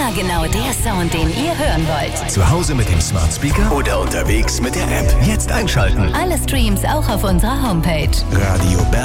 Immer genau der Sound, den ihr hören wollt. Zu Hause mit dem Smart Speaker oder unterwegs mit der App. Jetzt einschalten. Alle Streams auch auf unserer Homepage. Radio Berlin.